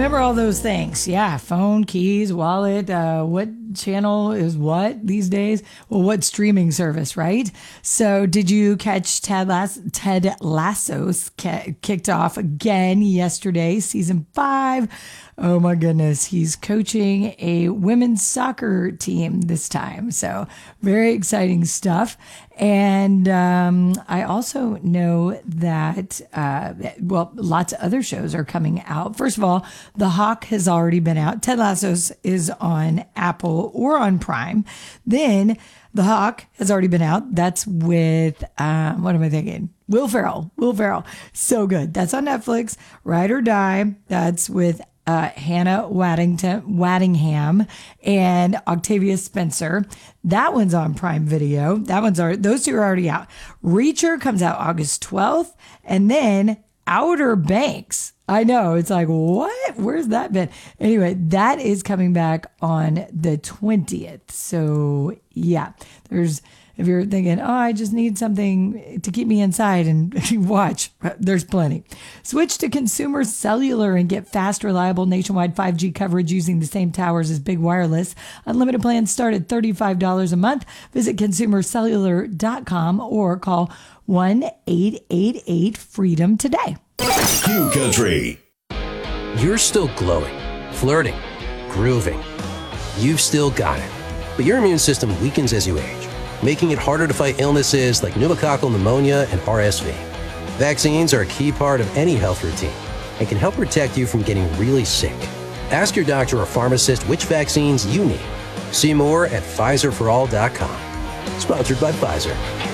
remember all those things. Yeah, phone, keys, wallet, what channel is what these days? Well, what streaming service, right? So did you catch Ted Lasso's kicked off again yesterday, season 5? Oh my goodness, he's coaching a women's soccer team this time. So very exciting stuff. And I also know that, lots of other shows are coming out. First of all, The Hawk has already been out. Ted Lasso's is on Apple or on Prime. Then The Hawk has already been out. That's with, what am I thinking? Will Ferrell. So good. That's on Netflix. Ride or Die. That's with Hannah Waddingham and Octavia Spencer. That one's on Prime Video. Those two are already out. Reacher comes out August 12th, and then Outer Banks. I know, it's like, what? Where's that been? Anyway, that is coming back on the 20th. So yeah, if you're thinking, oh, I just need something to keep me inside and watch, there's plenty. Switch to Consumer Cellular and get fast, reliable nationwide 5G coverage using the same towers as Big Wireless. Unlimited plans start at $35 a month. Visit consumercellular.com or call 1-888-FREEDOM today. Q Country. You're still glowing, flirting, grooving. You've still got it. But your immune system weakens as you age, making it harder to fight illnesses like pneumococcal pneumonia and RSV. Vaccines are a key part of any health routine and can help protect you from getting really sick. Ask your doctor or pharmacist which vaccines you need. See more at PfizerForAll.com. Sponsored by Pfizer.